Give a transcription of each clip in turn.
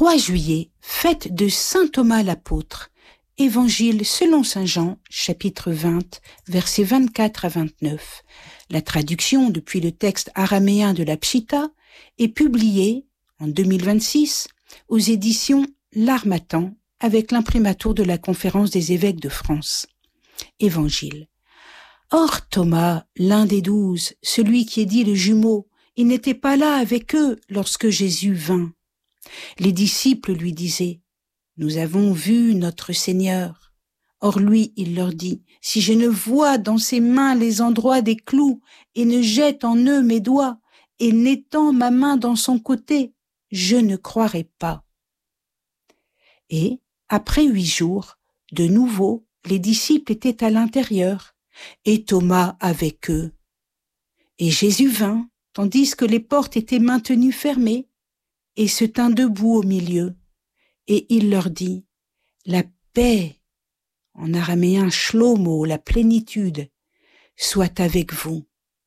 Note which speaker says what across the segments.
Speaker 1: 3 juillet, fête de saint Thomas l'apôtre. Évangile selon saint Jean, chapitre 20, versets 24 à 29. La traduction depuis le texte araméen de la Pshita est publiée en 2026 aux éditions L'Harmattan avec l'imprimatur de la Conférence des évêques de France. Évangile. Or Thomas, l'un des 12, celui qui est dit le jumeau, il n'était pas là avec eux lorsque Jésus vint. Les disciples lui disaient « Nous avons vu notre Seigneur ». Or lui, il leur dit « Si je ne vois dans ses mains les endroits des clous et ne jette en eux mes doigts et n'étends ma main dans son côté, je ne croirai pas. » Et, après 8 jours, de nouveau, les disciples étaient à l'intérieur et Thomas avec eux. Et Jésus vint, tandis que les portes étaient maintenues fermées, et se tint debout au milieu, et il leur dit, « La paix, en araméen shlomo, la plénitude, soit avec vous. »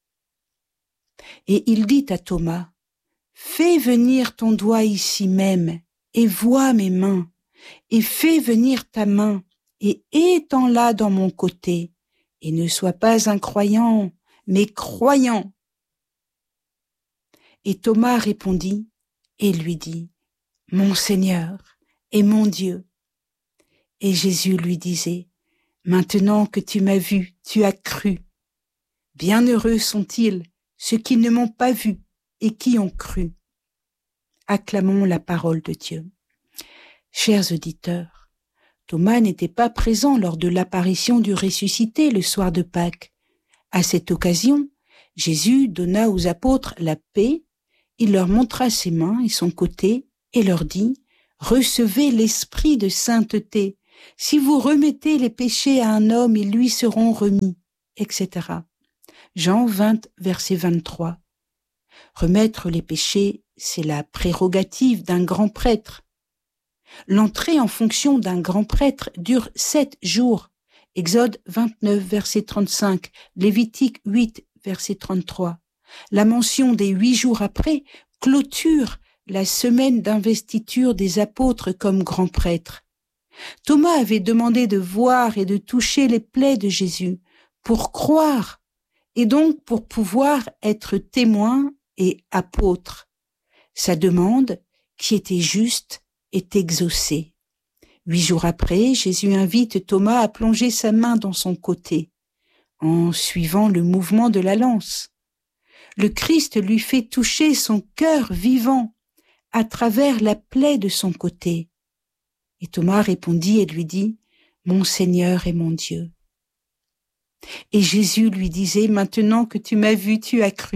Speaker 1: Et il dit à Thomas, « Fais venir ton doigt ici même, et vois mes mains, et fais venir ta main, et étends-la dans mon côté, et ne sois pas incroyant, mais croyant. » Et Thomas répondit, et lui dit, « Mon Seigneur et mon Dieu. » Et Jésus lui disait, « Maintenant que tu m'as vu, tu as cru. Bienheureux sont-ils ceux qui ne m'ont pas vu et qui ont cru. » Acclamons la parole de Dieu. Chers auditeurs, Thomas n'était pas présent lors de l'apparition du ressuscité le soir de Pâques. À cette occasion, Jésus donna aux apôtres la paix. Il leur montra ses mains et son côté et leur dit « Recevez l'esprit de sainteté. Si vous remettez les péchés à un homme, ils lui seront remis, etc. » Jean 20, verset 23. Remettre les péchés, c'est la prérogative d'un grand prêtre. L'entrée en fonction d'un grand prêtre dure 7 jours. Exode 29, verset 35, Lévitique 8, verset 33. La mention des 8 jours après clôture la semaine d'investiture des apôtres comme grands prêtres. Thomas avait demandé de voir et de toucher les plaies de Jésus pour croire et donc pour pouvoir être témoin et apôtre. Sa demande, qui était juste, est exaucée. 8 jours après, Jésus invite Thomas à plonger sa main dans son côté en suivant le mouvement de la lance. Le Christ lui fait toucher son cœur vivant à travers la plaie de son côté. Et Thomas répondit et lui dit, « Mon Seigneur et mon Dieu. » Et Jésus lui disait, « Maintenant que tu m'as vu, tu as cru. »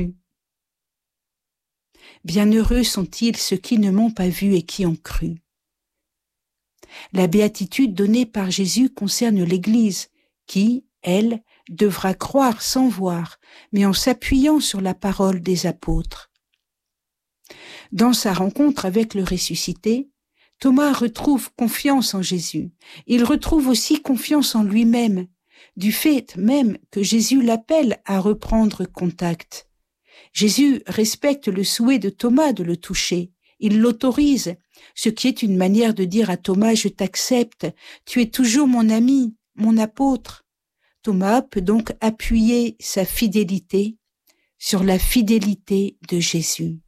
Speaker 1: Bienheureux sont-ils ceux qui ne m'ont pas vu et qui ont cru. La béatitude donnée par Jésus concerne l'Église qui, elle, devra croire sans voir, mais en s'appuyant sur la parole des apôtres. Dans sa rencontre avec le ressuscité, Thomas retrouve confiance en Jésus. Il retrouve aussi confiance en lui-même, du fait même que Jésus l'appelle à reprendre contact. Jésus respecte le souhait de Thomas de le toucher. Il l'autorise, ce qui est une manière de dire à Thomas « Je t'accepte, tu es toujours mon ami, mon apôtre ». Thomas peut donc appuyer sa fidélité sur la fidélité de Jésus.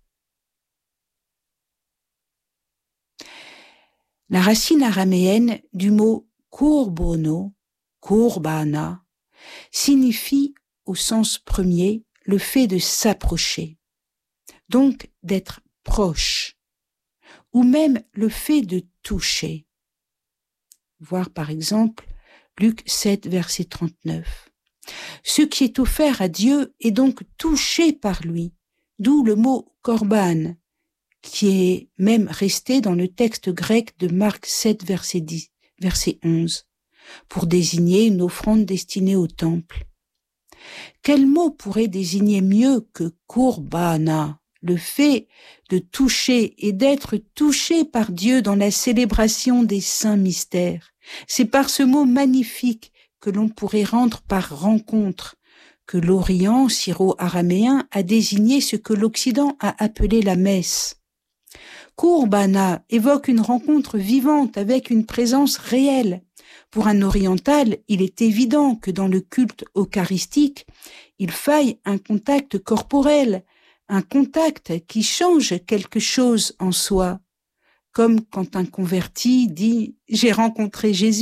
Speaker 1: La racine araméenne du mot kurbono, kurbana, signifie au sens premier le fait de s'approcher, donc d'être proche, ou même le fait de toucher. Voir par exemple Luc 7, verset 39. Ce qui est offert à Dieu est donc touché par lui, d'où le mot korban, qui est même resté dans le texte grec de Marc 7, verset 11, pour désigner une offrande destinée au temple. Quel mot pourrait désigner mieux que kurbana, le fait de toucher et d'être touché par Dieu dans la célébration des saints mystères? C'est par ce mot magnifique que l'on pourrait rendre par rencontre que l'Orient syro-araméen a désigné ce que l'Occident a appelé la messe. Qurbana évoque une rencontre vivante avec une présence réelle. Pour un oriental, il est évident que dans le culte eucharistique, il faille un contact corporel, un contact qui change quelque chose en soi, comme quand un converti dit « J'ai rencontré Jésus ».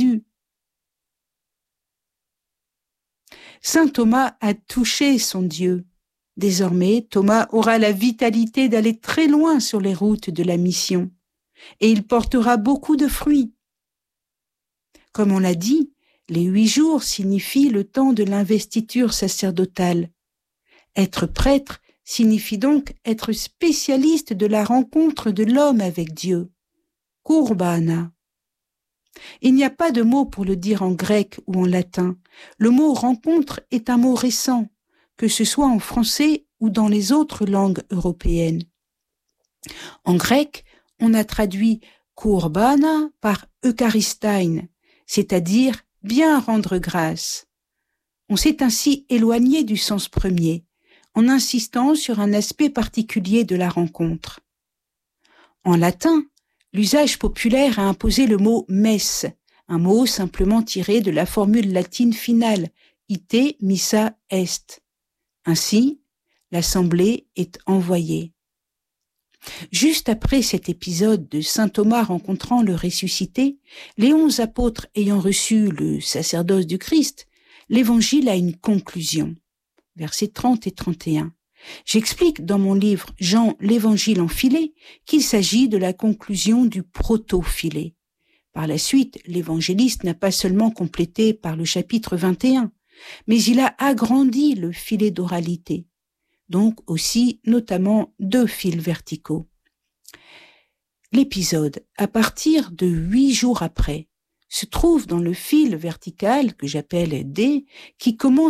Speaker 1: Saint Thomas a touché son Dieu. Désormais, Thomas aura la vitalité d'aller très loin sur les routes de la mission, et il portera beaucoup de fruits. Comme on l'a dit, les 8 jours signifient le temps de l'investiture sacerdotale. Être prêtre signifie donc être spécialiste de la rencontre de l'homme avec Dieu. Qurbana. Il n'y a pas de mot pour le dire en grec ou en latin. Le mot rencontre est un mot récent, que ce soit en français ou dans les autres langues européennes. En grec, on a traduit qurbana par eucharistein, c'est-à-dire bien rendre grâce. On s'est ainsi éloigné du sens premier, en insistant sur un aspect particulier de la rencontre. En latin, l'usage populaire a imposé le mot messe, un mot simplement tiré de la formule latine finale, ite missa est. Ainsi, l'assemblée est envoyée. Juste après cet épisode de saint Thomas rencontrant le ressuscité, les 11 apôtres ayant reçu le sacerdoce du Christ, l'évangile a une conclusion. Versets 30 et 31. J'explique dans mon livre Jean l'évangile en filet qu'il s'agit de la conclusion du proto-filet. Par la suite, l'évangéliste n'a pas seulement complété par le chapitre 21, mais il a agrandi le filet d'oralité, donc aussi notamment 2 fils verticaux. L'épisode, à partir de 8 jours après, se trouve dans le fil vertical que j'appelle D, qui commence